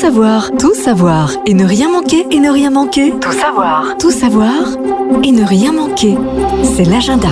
savoir, tout savoir et ne rien manquer, et ne rien manquer. Tout savoir et ne rien manquer. C'est l'agenda.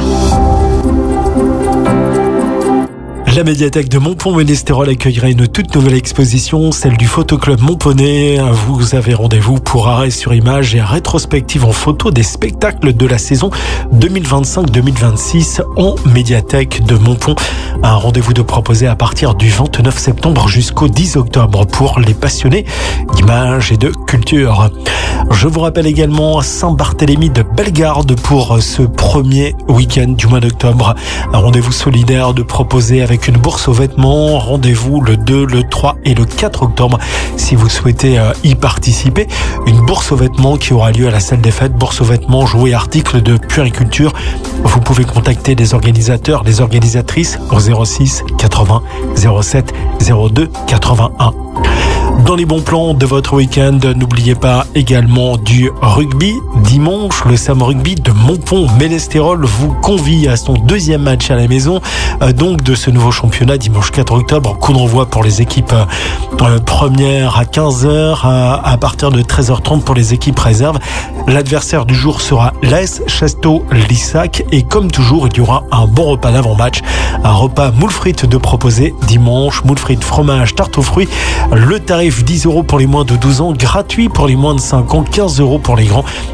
La médiathèque de Montpont-Ménestérol accueillera une toute nouvelle exposition, celle du Photoclub Montponey. Vous avez rendez-vous pour arrêt sur image et rétrospective en photo des spectacles de la saison 2025-2026 en médiathèque de Montpont. Un rendez-vous de proposé à partir du 29 septembre jusqu'au 10 octobre pour les passionnés d'images et de culture. Je vous rappelle également Saint-Barthélemy de Bellegarde pour ce premier week-end du mois d'octobre. Un rendez-vous solidaire de proposer avec une bourse aux vêtements. Rendez-vous le 2, le 3 et le 4 octobre si vous souhaitez y participer. Une bourse aux vêtements qui aura lieu à la salle des fêtes. Bourse aux vêtements, jouets, articles de puériculture. Vous pouvez contacter les organisateurs, les organisatrices au 06 80 07 02 81. Dans les bons plans de votre week-end, n'oubliez pas également du rugby. Dimanche, le Sam Rugby de Montpont-Ménestérol vous convie à son deuxième match à la maison, donc de ce nouveau championnat, dimanche 4 octobre. Coup d'envoi pour les équipes premières à 15h, à partir de 13h30 pour les équipes réserves. L'adversaire du jour sera l'AS Chasteau-Lissac et comme toujours, il y aura un bon repas d'avant-match. Un repas moules frites de proposer dimanche, moules frites, fromage, tarte aux fruits. Le tarif 10 € pour les moins de 12 ans, gratuit pour les moins de 5 ans, 15 € pour les grands.